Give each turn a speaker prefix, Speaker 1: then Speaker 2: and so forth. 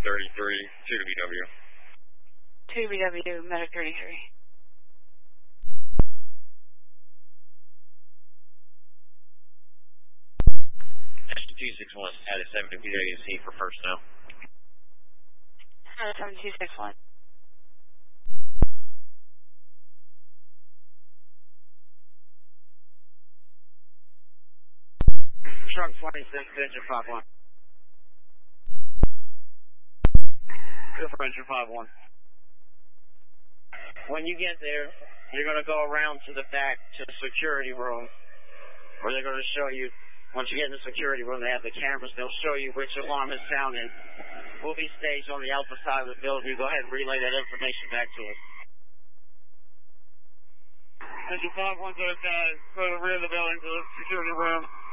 Speaker 1: 33, 2BW.
Speaker 2: 2BW, Medic 33.
Speaker 1: SG261, added 7 to PWC for personnel.
Speaker 2: Added 7261.
Speaker 3: Truck 26, engine 51. Good for engine 51. When you get there, you're going to go around to the back to the security room, where they're going to show you, once you get in the security room, they have the cameras, they'll show you which alarm is sounding. We'll be staged on the alpha side of the building. You go ahead and relay that information back to us. Engine 51 to the rear of the building to the security room.